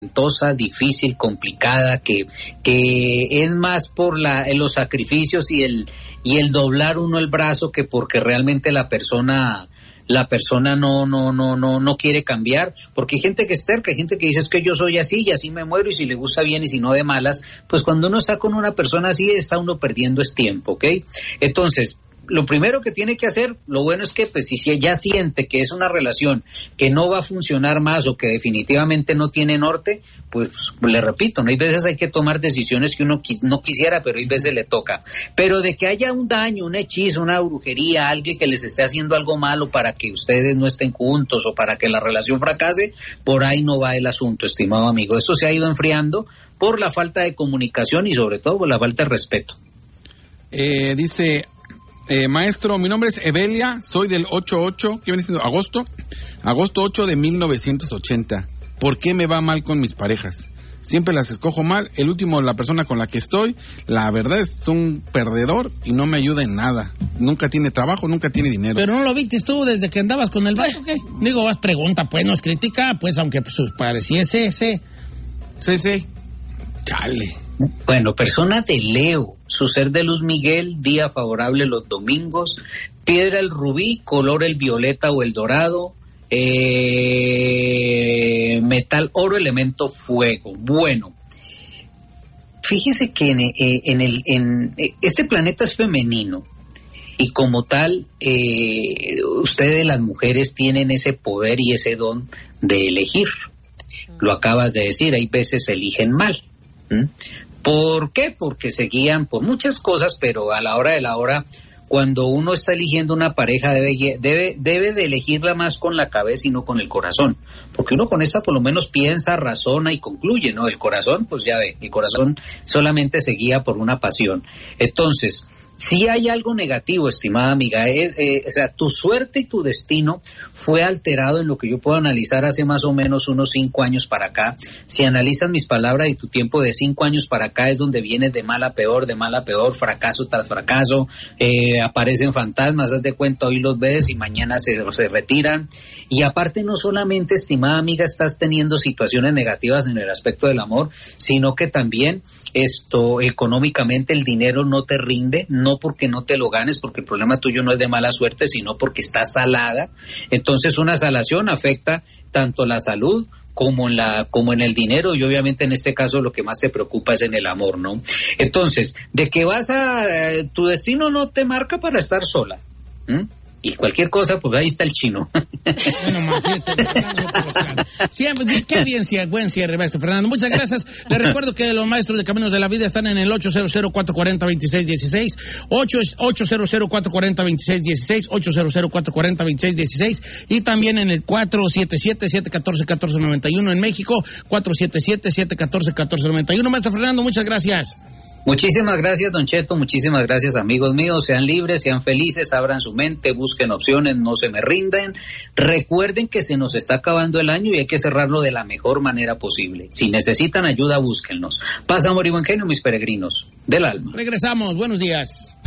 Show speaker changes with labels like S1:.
S1: difícil, complicada, que es más por los sacrificios y el doblar uno el brazo que porque realmente la persona no quiere cambiar, porque hay gente que es terca, hay gente que dice es que yo soy así y así me muero, y si le gusta bien y si no de malas. Pues cuando uno está con una persona así, está uno perdiendo es tiempo, ¿ok? Entonces, lo primero que tiene que hacer, lo bueno es que pues si ya siente que es una relación que no va a funcionar más o que definitivamente no tiene norte, pues le repito, no hay veces hay que tomar decisiones que uno no quisiera, pero hay veces le toca. Pero de que haya un daño, un hechizo, una brujería, alguien que les esté haciendo algo malo para que ustedes no estén juntos o para que la relación fracase, por ahí no va el asunto, estimado amigo. Esto se ha ido enfriando por la falta de comunicación y sobre todo por la falta de respeto.
S2: Dice... maestro, mi nombre es Evelia, soy del 88, ¿qué viene siendo? Agosto 8 de 1980. ¿Por qué me va mal con mis parejas? Siempre las escojo mal. El último, la persona con la que estoy, la verdad es un perdedor y no me ayuda en nada. Nunca tiene trabajo, nunca tiene dinero.
S3: Pero no lo viste tú desde que andabas con el vato, ¿qué? Digo, vas pregunta, pues nos critica, pues aunque pues, pareciese ese.
S2: Sí. Chale.
S1: Bueno, persona de Leo, su ser de luz Miguel, día favorable los domingos, piedra el rubí, color el violeta o el dorado, metal oro, elemento fuego. Bueno, fíjese que este planeta es femenino y como tal, ustedes las mujeres tienen ese poder y ese don de elegir. Lo acabas de decir, hay veces eligen mal. ¿Por qué? Porque se guían por muchas cosas, pero a la hora de la hora, cuando uno está eligiendo una pareja, debe de elegirla más con la cabeza y no con el corazón, porque uno con esta por lo menos piensa, razona y concluye, ¿no? El corazón, pues ya ve, el corazón solamente se guía por una pasión. Entonces, si hay algo negativo, estimada amiga, o sea, tu suerte y tu destino fue alterado en lo que yo puedo analizar hace más o menos unos 5 años para acá. Si analizas mis palabras y tu tiempo de 5 años para acá es donde vienes de mal a peor, fracaso tras fracaso, aparecen fantasmas, haz de cuenta, hoy los ves y mañana se retiran. Y aparte no solamente, estimada amiga, estás teniendo situaciones negativas en el aspecto del amor, sino que también económicamente el dinero no te rinde, no porque no te lo ganes, porque el problema tuyo no es de mala suerte, sino porque estás salada. Entonces una salación afecta tanto la salud como en el dinero, y obviamente en este caso lo que más te preocupa es en el amor, ¿no? Entonces, de que tu destino no te marca para estar sola, y cualquier cosa, pues ahí está el chino.
S3: Bueno, siempre, qué bien, buen cierre, maestro Fernando. Muchas gracias. Les recuerdo que los maestros de Caminos de la Vida están en el 800-440-2616, 800-440-2616, 800-440-2616, y también en el 477-714-1491 en México, 477-714-1491. Maestro Fernando, muchas gracias.
S1: Muchísimas gracias, don Cheto, muchísimas gracias, amigos míos. Sean libres, sean felices, abran su mente, busquen opciones, no se me rindan. Recuerden que se nos está acabando el año y hay que cerrarlo de la mejor manera posible. Si necesitan ayuda, búsquennos. Paz, amor y buen genio, mis peregrinos del alma.
S3: Regresamos, buenos días.